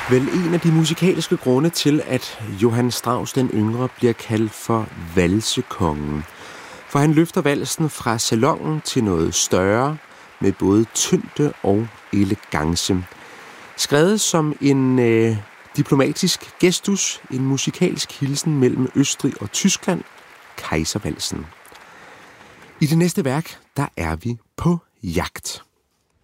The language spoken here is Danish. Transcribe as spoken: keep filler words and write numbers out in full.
Vel en af de musikalske grunde til, at Johann Strauss den yngre bliver kaldt for valsekongen. For han løfter valsen fra salonen til noget større, med både tyngde og elegance. Skrevet som en øh, diplomatisk gestus, en musikalsk hilsen mellem Østrig og Tyskland, Kejservalsen. I det næste værk, der er vi på jagt.